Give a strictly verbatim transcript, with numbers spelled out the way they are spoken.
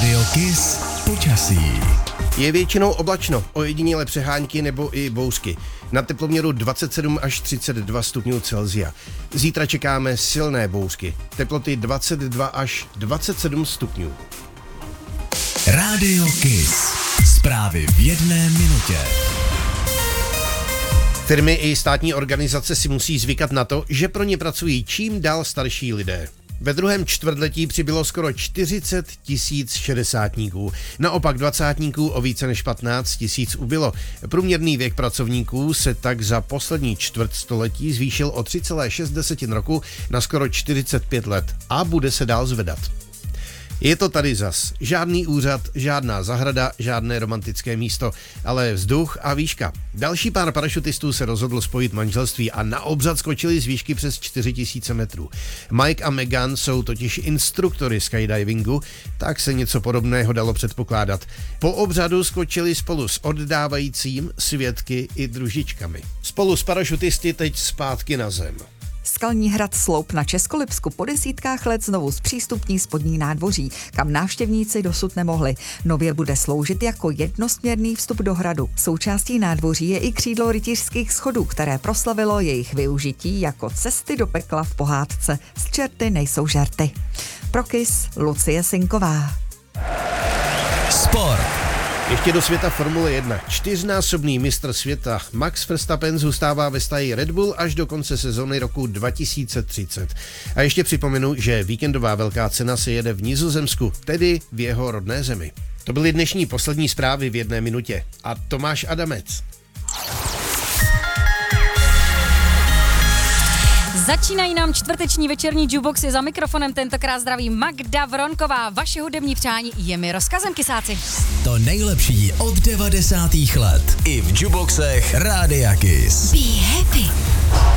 Radio Kiss počasí. Je většinou oblačno, ojediněle přehánky nebo i bouřky. Na teploměru dvacet sedm až třicet dva stupňů Celsia. Zítra čekáme silné bouřky. Teploty dvacet dva až dvacet sedm stupňů. Radio Kiss. Zprávy v jedné minutě. Firmy i státní organizace si musí zvykat na to, že pro ně pracují čím dál starší lidé. Ve druhém čtvrtletí přibylo skoro čtyřicet tisíc šedesátníků. Naopak dvacátníků o více než patnáct tisíc ubylo. Průměrný věk pracovníků se tak za poslední čtvrtstoletí zvýšil o tři celé šest roku na skoro čtyřicet pět let a bude se dál zvedat. Je to tady zas. Žádný úřad, žádná zahrada, žádné romantické místo, ale vzduch a výška. Další pár parašutistů se rozhodl spojit manželství a na obřad skočili z výšky přes čtyři tisíce metrů. Mike a Megan jsou totiž instruktory skydivingu, tak se něco podobného dalo předpokládat. Po obřadu skočili spolu s oddávajícím, svědky i družičkami. Spolu s parašutisty teď zpátky na zem. Skalní hrad Sloup na Českolipsku po desítkách let znovu zpřístupní spodní nádvoří, kam návštěvníci dosud nemohli. Nově bude sloužit jako jednosměrný vstup do hradu. Součástí nádvoří je i křídlo rytířských schodů, které proslavilo jejich využití jako cesty do pekla v pohádce Z čerty nejsou žerty. Pro Kiss Lucie Sinková. Sport. Ještě do světa Formule jedna. Čtyřnásobný mistr světa Max Verstappen zůstává ve stáji Red Bull až do konce sezony roku dva tisíce třicet. A ještě připomenu, že víkendová velká cena se jede v Nizozemsku, tedy v jeho rodné zemi. To byly dnešní poslední zprávy v jedné minutě. A Tomáš Adamec. Začínají nám čtvrteční večerní jukeboxy, za mikrofonem tentokrát zdraví Magda Vronková. Vaše hudební přání je mi rozkazem, kysáci. To nejlepší od devadesátých let. I v jukeboxech Rádia Kiss. Be happy.